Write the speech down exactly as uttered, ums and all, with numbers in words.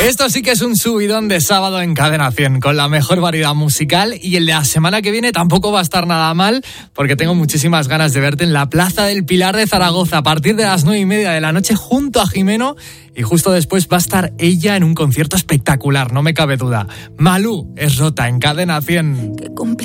Esto sí que es un subidón de sábado en Cadena cien, con la mejor variedad musical, y el de la semana que viene tampoco va a estar nada mal, porque tengo muchísimas ganas de verte en la Plaza del Pilar de Zaragoza a partir de las nueve y media de la noche junto a Jimeno, y justo después va a estar ella en un concierto espectacular, no me cabe duda. Malú es Rota en Cadena cien.